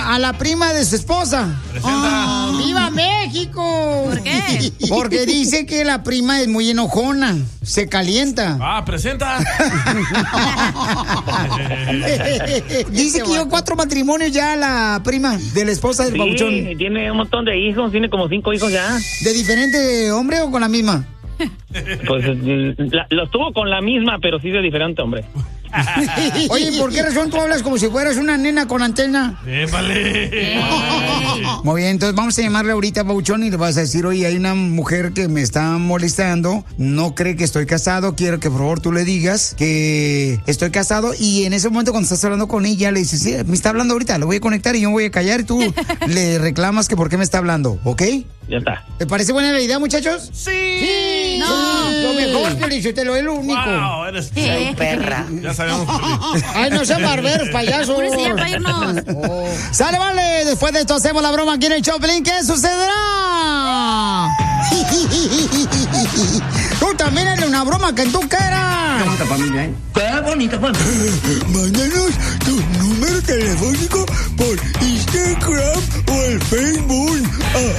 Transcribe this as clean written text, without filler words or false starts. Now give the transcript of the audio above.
a la prima de su esposa. Presenta. ¡Viva México! ¿Por qué? Porque dice que la prima es muy enojona, se calienta. Presenta. Dice que lleva 4 matrimonios ya la prima de la esposa del babuchón. Sí, tiene un montón de hijos, tiene como 5 hijos ya. ¿De diferente hombre o con la misma? Pues los tuvo con la misma, pero sí de diferente hombre. Oye, ¿por qué razón tú hablas como si fueras una nena con antena? ¡Épale! Muy bien, entonces vamos a llamarle ahorita a Pabuchón y le vas a decir, oye, hay una mujer que me está molestando, no cree que estoy casado, quiero que por favor tú le digas que estoy casado, y en ese momento cuando estás hablando con ella le dices, sí, me está hablando ahorita, lo voy a conectar y yo me voy a callar y tú le reclamas que por qué me está hablando, ¿ok? Ya está. ¿Te parece buena la idea, muchachos? ¡Sí! No. Lo mejor, Felicitelo, es lo único. ¡Wow! Eres perra. Ya sabemos. Ay, no sean barberos, payasos. Apúrese ya para irnos. Sale, vale. Después de esto hacemos la broma aquí en el Choplin. ¿Qué sucederá? Tú también eres una broma que tú quieras. Qué bonita familia, ¿eh? Qué bonita familia. Mándanos tu número telefónico por Instagram o el Facebook.